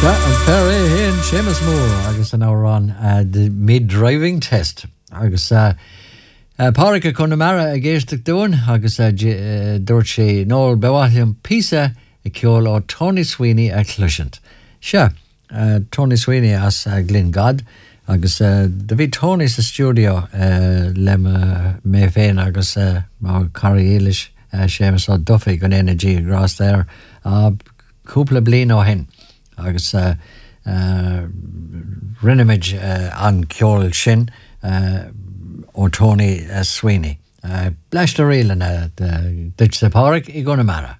Fair hen Seamus Moore agus an árán the mid-driving test agus páric Connemara a géisteach dúin agus dúirt sé nóir behaithliam písa I ceol ó Tony Sweeney a chluisiant. Se, Tony Sweeney as Glingad agus de bhí Tony sa studio le mé féin agus má Carrie Eilish Seamus ó Duffy gon energy grás there cúpla blian ó hen. agus rinneid an ceol sin ó Tony Sweeney. Bleiste rialan duit sa páric I Connemara.